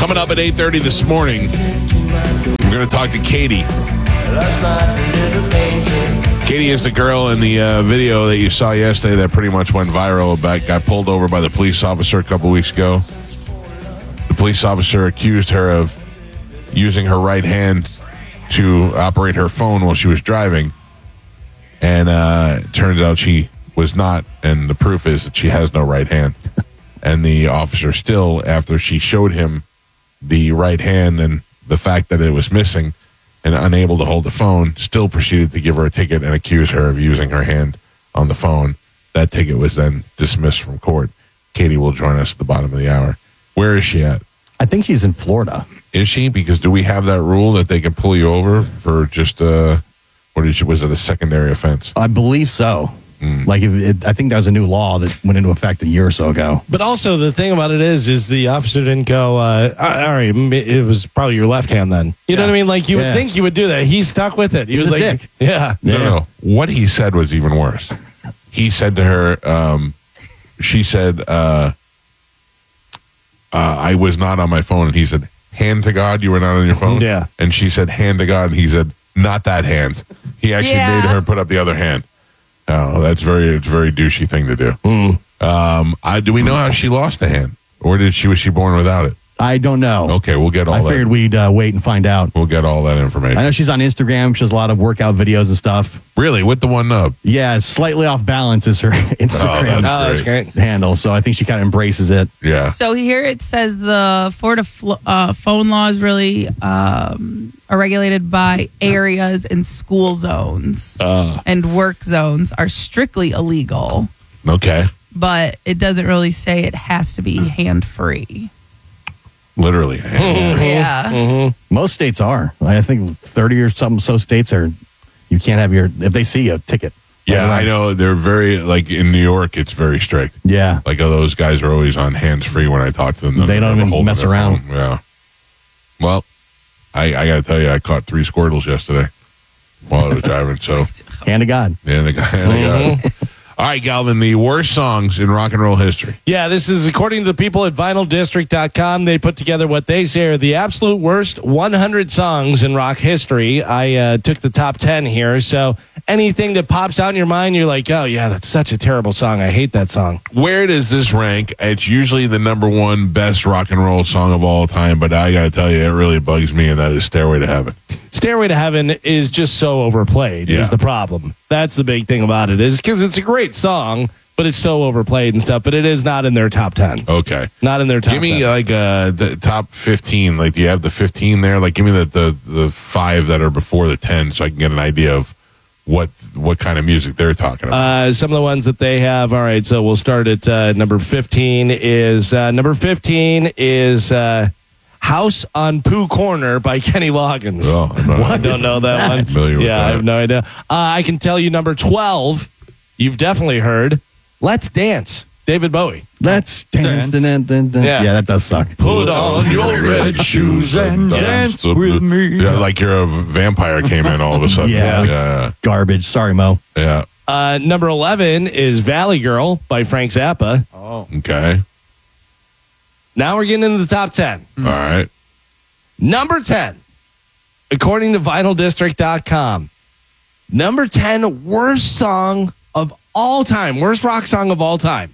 Coming up at 8:30 this morning, we're going to talk to Katie. Katie is the girl in the video that you saw yesterday that pretty much went viral got pulled over by the police officer a couple weeks ago. The police officer accused her of using her right hand to operate her phone while she was driving. And it turns out she was not, and the proof is that she has no right hand. And the officer still, after she showed him the right hand and the fact that it was missing and unable to hold the phone, still proceeded to give her a ticket and accuse her of using her hand on the phone. That ticket was then dismissed from court. Katie will join us at the bottom of the hour. Where is she at? I think she's in Florida. Is she? Because do we have that rule that they can pull you over for just, was it a secondary offense? I believe so. Like, I think that was a new law that went into effect a year or so ago. But also, the thing about it is the officer didn't go, all right, it was probably your left hand then. You know what I mean? Like, you would think you would do that. He stuck with it. He was like, dick. Yeah. No. What he said was even worse. He said to her, she said, I was not on my phone. And he said, hand to God, you were not on your phone? Yeah. And she said, hand to God. And he said, not that hand. He actually made her put up the other hand. Oh, it's a very douchey thing to do. Do we know how she lost the hand? Or was she born without it? I don't know. Okay, we'll get all that. I figured we'd wait and find out. We'll get all that information. I know she's on Instagram. She has a lot of workout videos and stuff. Really? With the one nub? Yeah, slightly off balance is her Instagram that's great. handle. So I think she kind of embraces it. Yeah. So here it says the Florida phone laws really are regulated by areas and school zones and work zones are strictly illegal. Okay. But it doesn't really say it has to be hand-free. Literally. Yeah. Most states are. I think 30 or something so states are, you can't have if they see a ticket. Yeah, I know. They're very, like in New York, it's very strict. Yeah. Like those guys are always on hands-free when I talk to them. They don't even mess around. Phone. Yeah. Well, I got to tell you, I caught 3 squirtles yesterday while I was driving. So, hand to God. Yeah, the guy. All right, Galvin, the worst songs in rock and roll history. Yeah, this is according to the people at vinyldistrict.com. They put together what they say are the absolute worst 100 songs in rock history. I took the top 10 here. So anything that pops out in your mind, you're like, oh, yeah, that's such a terrible song. I hate that song. Where does this rank? It's usually the number 1 best rock and roll song of all time, but I got to tell you, it really bugs me, and that is Stairway to Heaven. Stairway to Heaven is just so overplayed is the problem. That's the big thing about it, is because it's a great song, but it's so overplayed and stuff, but it is not in their top 10. Okay. Not in their top 10. Give me the top 15. Like, do you have the 15 there? Like, give me the 5 that are before the 10 so I can get an idea of what kind of music they're talking about. Some of the ones that they have. All right, so we'll start at number 15 is House on Pooh Corner by Kenny Loggins. Oh, I don't know that one. Yeah, I have no idea. I can tell you number 12, you've definitely heard, Let's Dance, David Bowie. Let's dance. Dun, dun, dun. Yeah, that does suck. Put on your red shoes and dance with me. Yeah, like you're a vampire came in all of a sudden. Yeah. Garbage. Sorry, Mo. Yeah. Number 11 is Valley Girl by Frank Zappa. Oh. Okay. Now we're getting into the top 10. All right. Number 10, according to vinyldistrict.com, number 10 worst song of all time, worst rock song of all time.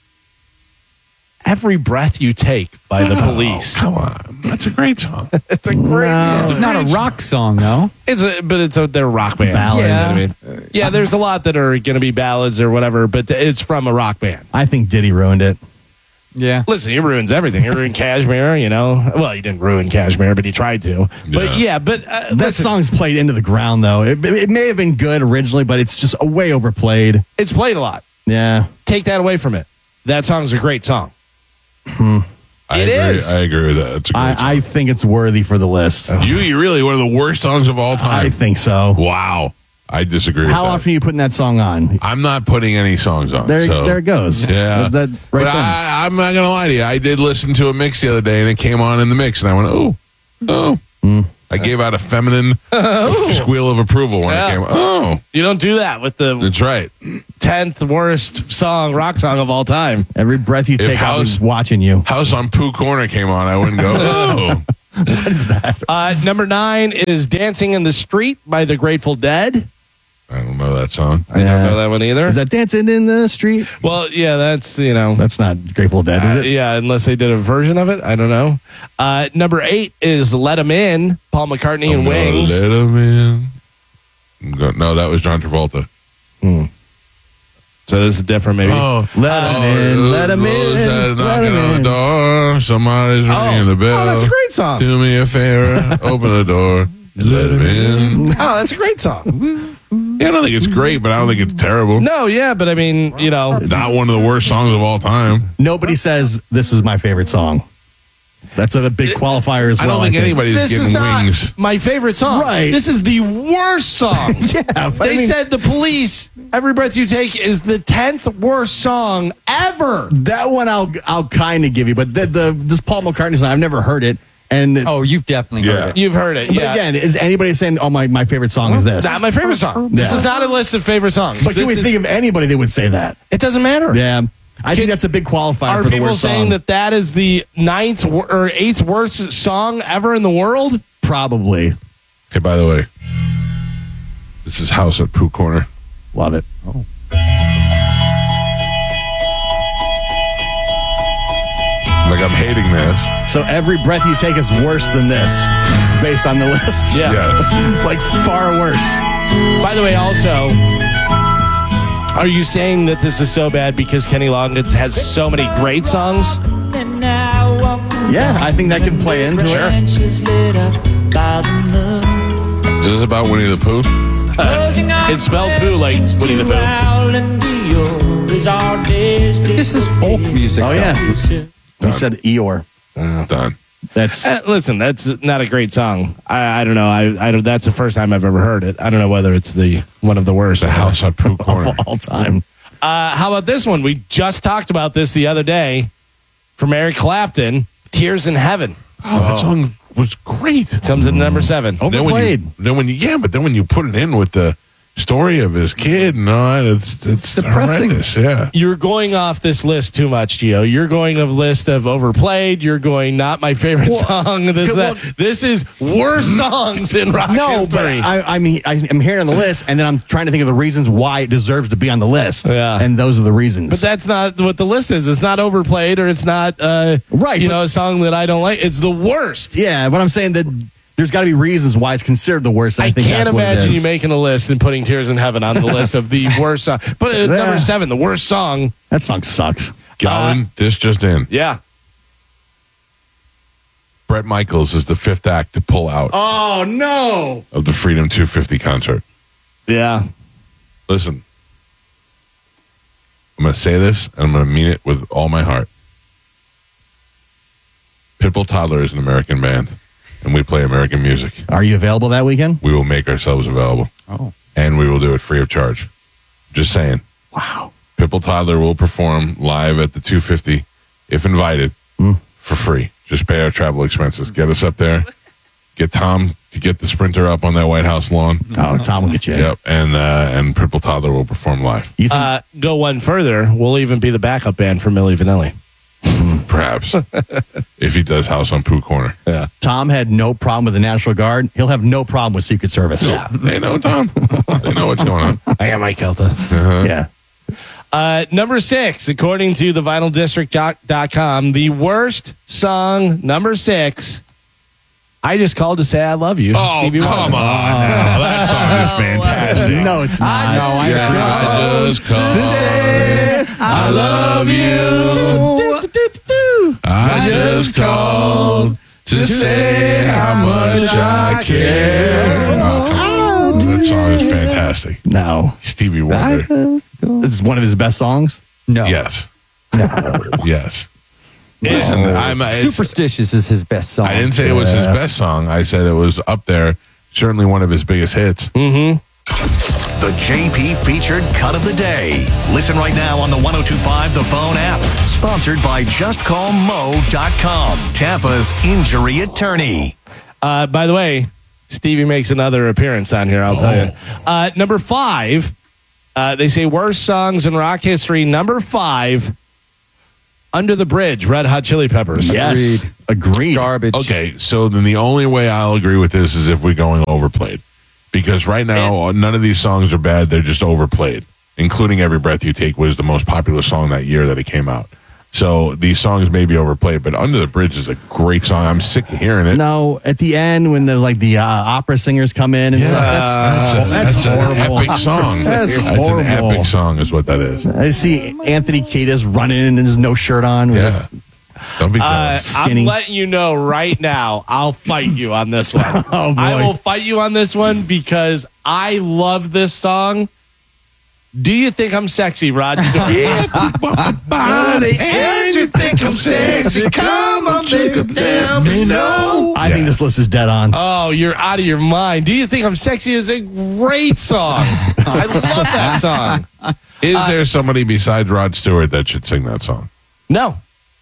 Every Breath You Take by The Police. Come on. That's a great song. It's a great song. It's not a rock song, though. They're a rock band. Ballad. You know what I mean? Yeah, there's a lot that are going to be ballads or whatever, but it's from a rock band. I think Diddy ruined it. Yeah. Listen, he ruins everything. He ruined Kashmir, you know. Well, he didn't ruin Kashmir, but he tried to. But that song's played into the ground, though. It may have been good originally, but it's just way overplayed. It's played a lot. Yeah. Take that away from it. That song's a great song. I agree with that. It's a great song. I think it's worthy for the list. You really one of the worst songs of all time. I think so. Wow. I disagree with How that. often are you putting that song on? I'm not putting any songs on. There it goes. Yeah. I'm not going to lie to you. I did listen to a mix the other day, and it came on in the mix, and I went, oh. I gave out a feminine squeal of approval when it came. Oh, You don't do that with the that's right. 10th worst rock song of all time. Every breath you take, I was watching you. House on Pooh Corner came on. I wouldn't go. Oh, What is that? Number 9 is Dancing in the Street by the Grateful Dead. I don't know that song. I don't know that one either. Is that Dancing in the Street? Well, yeah, that's, you know. That's not Grateful Dead, is it? Yeah, unless they did a version of it. I don't know. Number 8 is Let 'Em In, Paul McCartney and Wings. Let 'em in. No, that was John Travolta. So this is different, maybe. Oh, Let 'em in, let 'em in, let knocking 'em on the in. door. Somebody's ringing the bell. Oh, that's a great song. Do me a favor. Open the door. Let 'em in. Oh, that's a great song. Yeah, I don't think it's great, but I don't think it's terrible. No, yeah, but I mean, you know. Not one of the worst songs of all time. Nobody says this is my favorite song. That's a big qualifier as I well. don't think anybody's This is getting not wings. my favorite song. Right. This is the worst song. Yeah, but They I mean, said The Police, Every Breath You Take is the 10th worst song ever. that one I'll kind of give you, but this Paul McCartney song, I've never heard it. And Oh, you've definitely heard it. You've heard it, but yeah. again, is anybody saying, "Oh, my favorite song is this"? Not my favorite song. This Yeah. is not a list of favorite songs. But can we This think is- of anybody that would say that? It doesn't matter. Yeah, I think that's a big qualifier Are for the people worst saying song. that is the 9th or 8th worst song ever in the world? Probably. Hey, by the way, this is House at Pooh Corner. Love it. Like, I'm hating this. So every breath you take is worse than this, based on the list. Yeah. Yeah. Like far worse. By the way, also, are you saying that this is so bad because Kenny Loggins has so many great songs? Yeah, I think that could play into it. Is this about Winnie the Pooh? It's spelled Pooh like Winnie the Pooh. This is folk music. Oh yeah, he said Eeyore. Done. That's Listen, that's not a great song. I don't know. I don't, that's the first time I've ever heard it. I don't know whether it's the one of the worst. The House on Pooh Corner. all time. How about this one? We just talked about this the other day from Eric Clapton. Tears in Heaven Oh, that song was great. comes in number 7. Overplayed. Then when you put it in with the story of his kid and all that, it's depressing. horrendous. Yeah. You're going off this list too much, Gio. You're going of list of overplayed. You're going not my favorite song. This is worst songs in rock No, but history. I'm hearing on the list, and then I'm trying to think of the reasons why it deserves to be on the list. Yeah. and those are the reasons. But that's not what the list is. It's not overplayed or it's not Right, You but- know, a song that I don't like. It's the worst. yeah, but I'm saying that there's got to be reasons why it's considered the worst. And I I think can't that's what it imagine is. you making a list and putting Tears in Heaven on the list of the worst song. But number 7, the worst song. That song sucks. Gowan, this just in. Yeah. Bret Michaels is the fifth act to pull out Oh no! of the Freedom 250 concert. Yeah. Listen, I'm going to say this, and I'm going to mean it with all my heart. Pitbull Toddler is an American band, and we play American music. Are you available that weekend? We will make ourselves available. Oh. And we will do it free of charge. Just saying. Wow. Pitbull Toddler will perform live at the 250, if invited, for free. Just pay our travel expenses. Get us up there. Get Tom to get the Sprinter up on that White House lawn. Oh, Tom will get you. Yep. And Pitbull Toddler will perform live. You think, Go one further. We'll even be the backup band for Milli Vanilli. Perhaps. If he does House on Pooh Corner. Yeah. Tom had no problem with the National Guard. He'll have no problem with Secret Service. They know, Tom. They know what's going on. I got Mike Kelta. Yeah. Number 6, according to the vinyldistrict.com, the worst song, number 6, I Just Called to Say I Love You. Oh, Stevie come Wonder. on now. That song is fantastic. No, it's not. I just called to say I love you. I just called to say how much I care. Oh, come on. That song is fantastic. No. Stevie Wonder. This is one of his best songs. No. Yes. Yes. Listen, Superstitious is his best song. I didn't say it was his best song. I said it was up there. Certainly one of his biggest hits. The JP featured cut of the day. Listen right now on the 102.5 The Phone app. Sponsored by JustCallMo.com, Tampa's injury attorney. By the way, Stevie makes another appearance on here, I'll tell you. Number 5, they say worst songs in rock history. Number 5, Under the Bridge, Red Hot Chili Peppers. Yes. Agreed. Garbage. Okay, so then the only way I'll agree with this is if we're going overplayed. Because right now, none of these songs are bad. They're just overplayed. Including Every Breath You Take was the most popular song that year that it came out. So these songs may be overplayed, but Under the Bridge is a great song. I'm sick of hearing it. No, at the end when there's like the opera singers come in and stuff. That's horrible. An epic song. That's horrible. an epic song is what that is. I see Anthony Kiedis running in and there's no shirt on. Yeah. Don't be jealous. I'm Skinny. letting you know right now, I'll fight you on this one. Oh, boy. I will fight you on this one because I love this song. Do you think I'm sexy, Rod Stewart? Body, and you think I'm sexy? Come on, baby, tell me no. I think this list is dead on. Oh, you're out of your mind. Do you think I'm sexy is a great song. I love that song. Is there somebody besides Rod Stewart that should sing that song? No.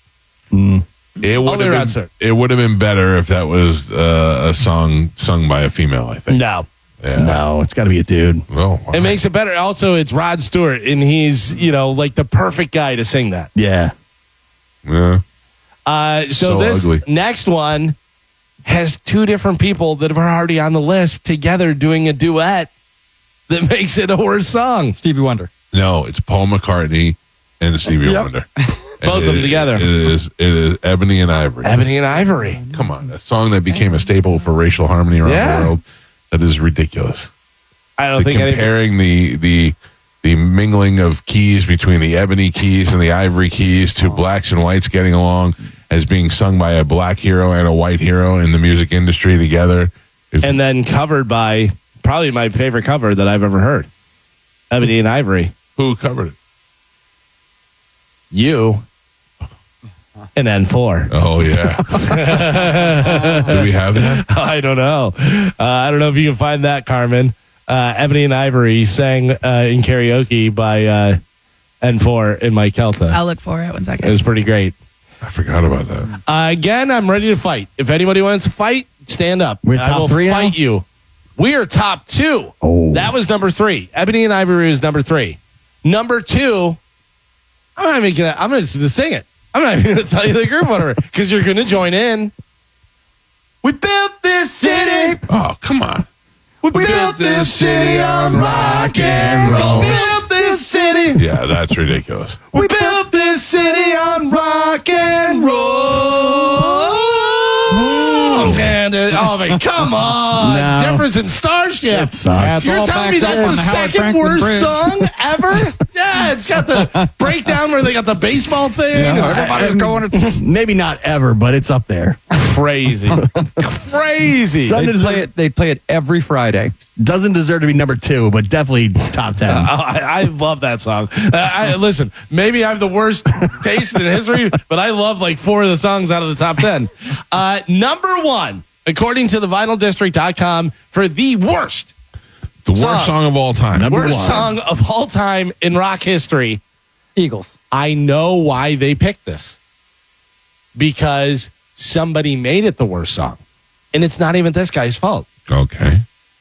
It would Only Rod have Stewart. been. It would have been better if that was a song sung by a female. I think. No. Yeah. No, it's got to be a dude. Well, why? It makes it better. Also, it's Rod Stewart, and he's, like the perfect guy to sing that. Yeah. Yeah. So So this ugly. next one has 2 different people that are already on the list together doing a duet that makes it a worse song. Stevie Wonder. No, it's Paul McCartney and Stevie Wonder. Both of them together. It is Ebony and Ivory. Ebony and Ivory. Come on, a song that became a staple for racial harmony around Yeah. the world. That is ridiculous. I don't think Comparing the mingling of keys between the ebony keys and the ivory keys to blacks and whites getting along as being sung by a black hero and a white hero in the music industry together. and then covered by probably my favorite cover that I've ever heard. Ebony and Ivory. Who covered it? You. And N4. Oh, yeah. Do we have that? I don't know. I don't know if you can find that, Carmen. Ebony and Ivory sang in karaoke by N4 in Mike Kelta. I'll look for it. 1 It second. was pretty great. I forgot about that. Again, I'm ready to fight. If anybody wants to fight, stand up. We're I top will 3 now? fight you. We are top 2. Oh. That was number 3. Ebony and Ivory was number 3. Number 2, I'm not even gonna. I'm gonna just sing it. I'm not even gonna tell you the group whatever because you're gonna join in. We built this city. Oh, come on. We built this city on rock and roll. We built this city. Yeah, that's ridiculous. We built this city on rock and roll. Oh, man, come on. No. Jefferson Starship. It sucks. You're all telling me backed up that's on the the Howard second Franklin worst Bridge. song ever? Yeah, it's got the breakdown where they got the baseball thing. Everybody's going to. Maybe not ever, but it's up there. Crazy. Crazy. They'd play it every Friday. Doesn't deserve to be number 2, but definitely top 10. I love that song. Listen, maybe I have the worst taste in history, but I love like 4 of the songs out of the top 10. Number 1, according to the vinyldistrict.com, for the worst The worst Songs. song of all time. Number worst 1. song of all time in rock history. Eagles. I know why they picked this. Because somebody made it the worst song. And it's not even this guy's fault. Okay.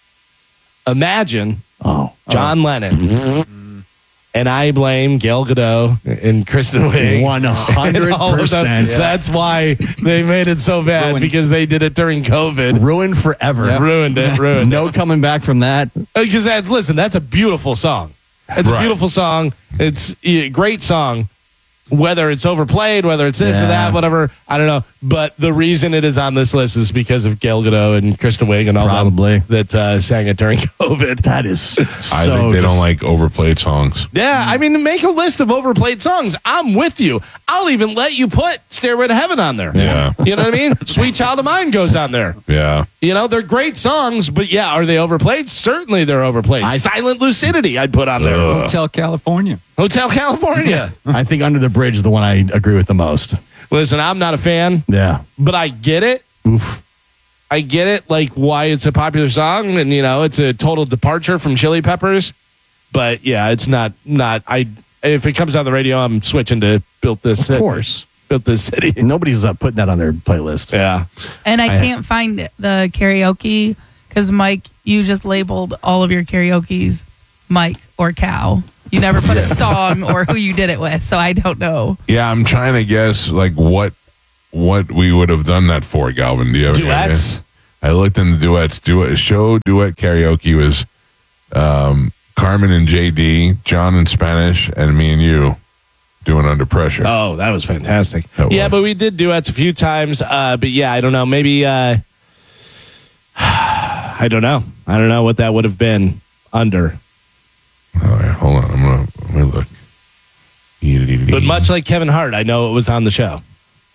Imagine Oh. John Lennon. And I blame Gail Godot and Kristen Wiig. 100%. That's why they made it so bad, Ruined. because they did it during COVID. Ruined forever. Ruined it. No coming back from that. Because listen, that's a beautiful song. It's a Right. beautiful song. It's a great song. Whether it's overplayed, whether it's this or Yeah. that, whatever, I don't know. But the reason it is on this list is because of Gail Godot and Kristen Wiig and all Probably. them that sang it during COVID. That is so I think they don't like overplayed songs. Yeah, I mean, make a list of overplayed songs. I'm with you. I'll even let you put Stairway to Heaven on there. Yeah. You know what I mean? Sweet Child of Mine goes on there. Yeah. You know, they're great songs, but yeah, are they overplayed? Certainly they're overplayed. Silent Lucidity, I'd put on there. Hotel California. Hotel California. I think Under the Bridge is the one I agree with the most. Listen, I'm not a fan, Yeah. but I get it. Oof. I get it, like why it's a popular song, and you know, it's a total departure from Chili Peppers. But yeah, it's not. If it comes on the radio, I'm switching to Built This. Of course. Built This City. Nobody's putting that on their playlist. Yeah. And I can't find the karaoke Because Mike, you just labeled all of your karaoke's Mike or Cow. You never put a song or who you did it with, so I don't know. Yeah, I'm trying to guess like what we would have done that for, Galvin. Do you have any idea? Duets. I looked in the duets. Duet karaoke was Carmen and JD, John in Spanish, and me and you doing Under Pressure. Oh, that was fantastic. That Yeah, was. but we did duets a few times. But yeah, I don't know. Maybe I don't know. I don't know what that would have been under. All right, hold on. Let me look. But much like Kevin Hart, I know it was on the show.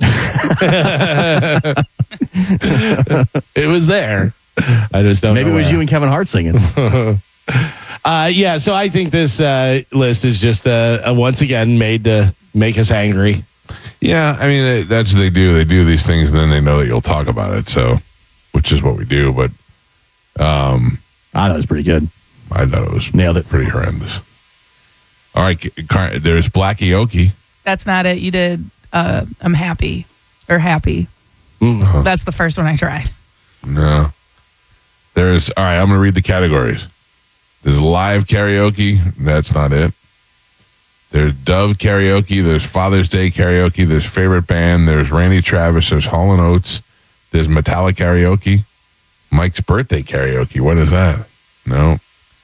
It was there. I just don't Maybe know it was where. you and Kevin Hart singing. Yeah, so I think this list is just once again made to make us angry. Yeah, I mean, that's what they do. They do these things, and then they know that you'll talk about it. So, which is what we do. But I thought it was pretty good. I thought it was Nailed it. pretty horrendous. All right, there's Blackie Okie. That's not it. You did I'm Happy or Happy. Uh-huh. That's the first one I tried. No. All right, I'm going to read the categories. There's live karaoke. That's not it. There's Dove karaoke. There's Father's Day karaoke. There's favorite band. There's Randy Travis. There's Hall & Oates. There's Metallica karaoke. Mike's birthday karaoke. What is that? No.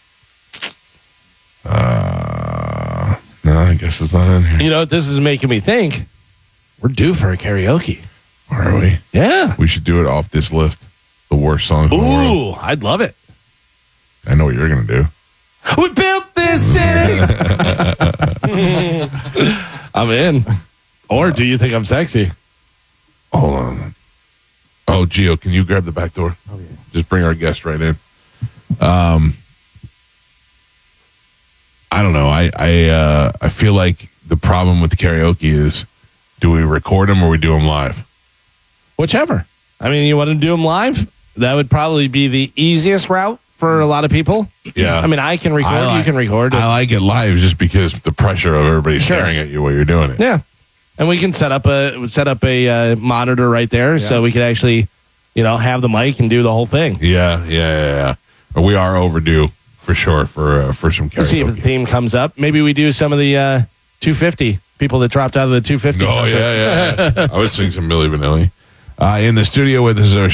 No, I guess it's not in here. You know what this is making me think? We're due for a karaoke. Are we? Yeah. We should do it off this list. The worst songs in the world. Ooh, I'd love it. I know what you're going to do. We built this city. I'm in. Or do you think I'm sexy? Hold on. Oh, Gio, can you grab the back door? Oh, yeah. Just bring our guest right in. I don't know. I feel like the problem with the karaoke is, do we record them or we do them live? Whichever. I mean, you want to do them live? That would probably be the easiest route for a lot of people. Yeah. I mean, I can record. You can record. I like it live just because the pressure of everybody Sure. staring at you while you're doing it. Yeah. And we can set up a monitor right there so we could actually, have the mic and do the whole thing. Yeah. But we are overdue for sure for some karaoke. See if the theme comes up. Maybe we do some of the 250 people that dropped out of the 250. Oh, yeah. I would sing some Milli Vanilli. In the studio with us is our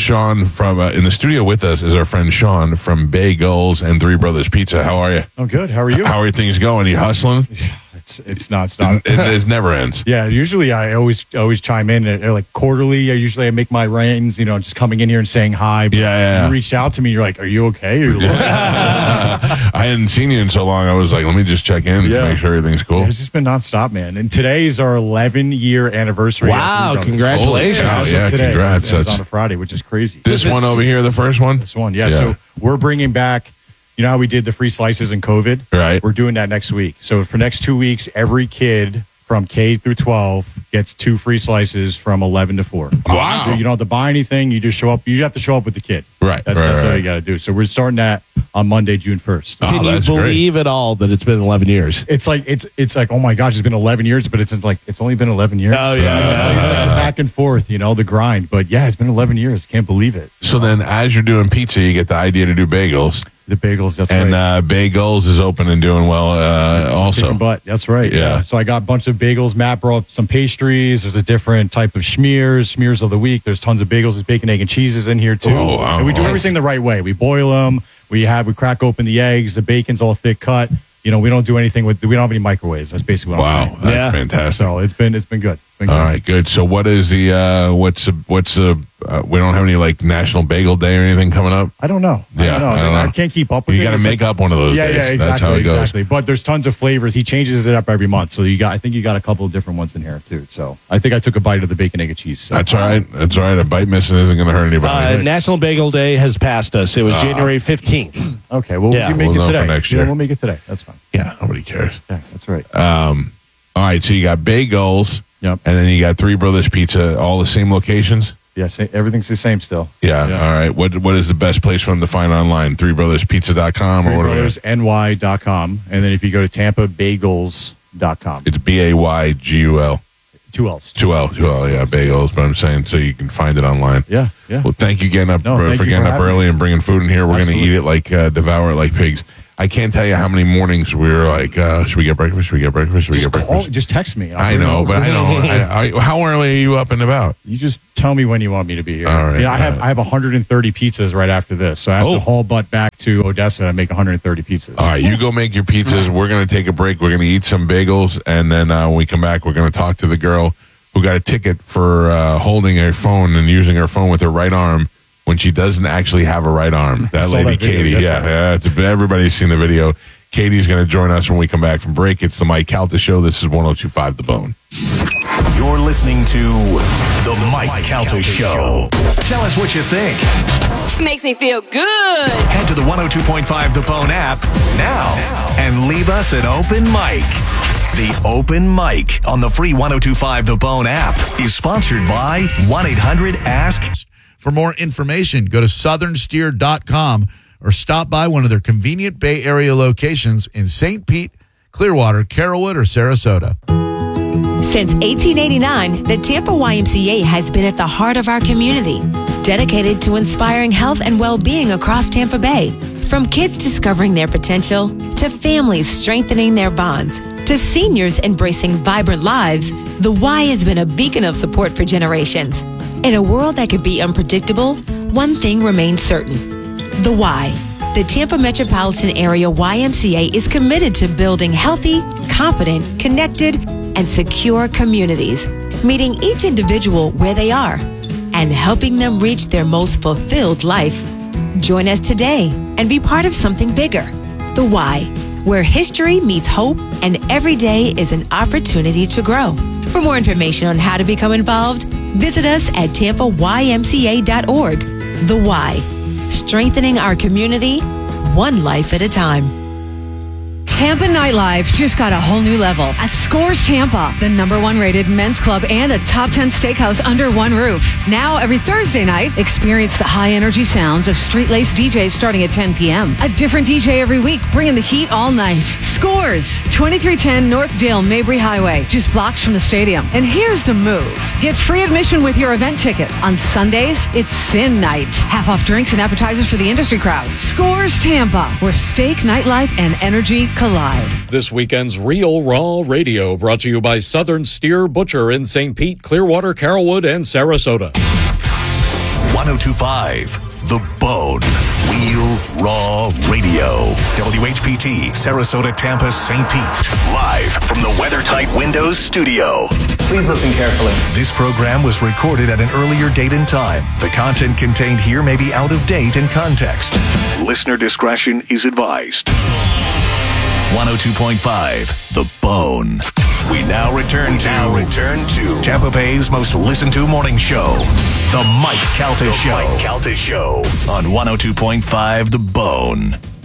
friend Sean from Bagels and Three Brothers Pizza. How are you? Oh, good. How are you? How are things going? You hustling? It's nonstop. It never ends. Yeah, usually I always chime in like quarterly. I make my reigns, just coming in here and saying hi. But Yeah. You reached out to me. You're like, "Are you okay?" I hadn't seen you in so long. I was like, let me just check in to make sure everything's cool. It's just been nonstop, man. And today is our 11-year anniversary. Wow, at Three Brothers. congratulations. Holy cow, So yeah, today, congrats. It's That's on a Friday, which is crazy. this one over here, the first one? This one, yeah. So we're bringing back, you know how we did the free slices in COVID? Right. We're doing that next week. So for next 2 weeks, every kid from K through 12 gets 2 free slices from 11 to 4. Wow. So you don't have to buy anything. You just show up. You have to show up with the kid. Right. That's all you got to do. So we're starting that on Monday, June 1st. Can you that's great. believe it all that it's been 11 years? It's like, oh my gosh, it's been 11 years, but it's only been 11 years. Oh, yeah. It's like back and forth, the grind. But yeah, it's been 11 years. Can't believe it. So then as you're doing pizza, you get the idea to do bagels. The bagels, that's And right. Bagels is open and doing well also. Kicking butt. That's right. Yeah. So I got a bunch of bagels. Matt brought some pastries. There's a different type of smears of the week. There's tons of bagels. There's bacon, egg, and cheeses in here too. Oh, wow. And we do Nice. everything the right way. We boil them. We crack open the eggs. The bacon's all thick cut. We don't do anything we don't have any microwaves. That's basically what I'm Wow, saying. that's fantastic. So it's been good. It's been good. All right, good. So what is the we don't have any like National Bagel Day or anything coming up? I don't know. Yeah, I don't know. I can't keep up with it. You got to It's make like- up one of those Yeah, days. yeah, exactly. That's how it goes. Exactly. But there's tons of flavors. He changes it up every month. So I think you got a couple of different ones in here too. So I think I took a bite of the bacon, egg, and cheese. So. That's all right. That's all right. A bite missing isn't going to hurt anybody. National Bagel Day has passed us. It was January 15th. Okay, well, Yeah. we make We'll know it today. for next Yeah, year. we'll make it today. That's fine. Yeah, nobody cares. Yeah, that's right. All right, so you got Bagels, Yep. and then you got Three Brothers Pizza, all the same locations? Yeah, everything's the same still. Yeah. All right. What is the best place for them to find online? ThreeBrothersPizza.com or whatever? ThreeBrothersNY.com. And then if you go to TampaBagels.com. It's BAYGUL. 2 L's. 2L, yeah, bagels. But I'm saying so you can find it online. Yeah. Well, thank you getting up No, for thank you getting for up having early me. and bringing food in here. We're going to Absolutely. eat it like devour it like pigs. I can't tell you how many mornings we were like, should we get breakfast? Should we get breakfast? Should we get breakfast? Just text me. I know, but I know. How early are you up and about? You just tell me when you want me to be here. All right, I have 130 pizzas right after this, so I have to haul butt back to Odessa and make 130 pizzas. All right, you go make your pizzas. We're going to take a break. We're going to eat some bagels, and then when we come back, we're going to talk to the girl who got a ticket for holding her phone and using her phone with her right arm when she doesn't actually have a right arm. That saw lady, that video, Katie. yes, Everybody's seen the video. Katie's going to join us when we come back from break. It's the Mike Calta Show. This is 102.5 The Bone. You're listening to The Mike Calta Show. Tell us what you think. Makes me feel good. Head to the 102.5 The Bone app now and leave us an open mic. The Open Mic on the free 102.5 The Bone app is sponsored by 1-800-ASK. For more information, go to southernsteer.com or stop by one of their convenient Bay Area locations in St. Pete, Clearwater, Carrollwood, or Sarasota. Since 1889, the Tampa YMCA has been at the heart of our community, dedicated to inspiring health and well-being across Tampa Bay. From kids discovering their potential, to families strengthening their bonds, to seniors embracing vibrant lives, the Y has been a beacon of support for generations. In a world that could be unpredictable, one thing remains certain. The Y. The Tampa Metropolitan Area YMCA is committed to building healthy, confident, connected, and secure communities, meeting each individual where they are and helping them reach their most fulfilled life. Join us today and be part of something bigger. The Y, where history meets hope and every day is an opportunity to grow. For more information on how to become involved, visit us at tampaymca.org. The Y, strengthening our community, one life at a time. Tampa nightlife just got a whole new level at Scores Tampa, the #1 rated men's club and a top 10 steakhouse under one roof. Now, every Thursday night, experience the high energy sounds of street-laced DJs starting at 10 p.m. A different DJ every week, bringing the heat all night. Scores, 2310 North Dale Mabry Highway, just blocks from the stadium. And here's the move. Get free admission with your event ticket. On Sundays, it's Sin Night. Half off drinks and appetizers for the industry crowd. Scores Tampa, where steak, nightlife, and energy collide. This weekend's Real Raw Radio brought to you by Southern Steer Butcher in St. Pete, Clearwater, Carrollwood, and Sarasota. 102.5 The Bone. Real Raw Radio. WHPT, Sarasota, Tampa, St. Pete. Live from the WeatherTight Windows studio. Please listen carefully. This program was recorded at an earlier date and time. The content contained here may be out of date in context. Listener discretion is advised. 102.5 The Bone. We now return to Tampa Bay's most listened to morning show, The Mike Calta Show. On 102.5 The Bone.